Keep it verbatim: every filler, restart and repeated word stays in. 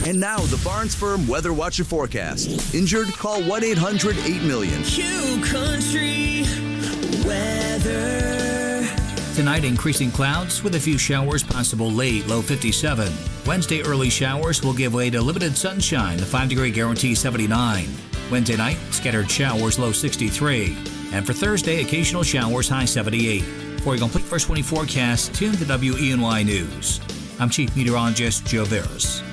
And now the Barnes Firm Weather Watcher forecast. Injured? Call one eight hundred eight million. Q Country Weather. Tonight, increasing clouds with a few showers possible late, low fifty-seven. Wednesday, early showers will give way to limited sunshine, the five degree guarantee seventy-nine. Wednesday night, scattered showers, low sixty-three. And for Thursday, occasional showers, high seventy-eight. For a complete first twenty forecast, tune to W E N Y News. I'm Chief Meteorologist Joe Veras.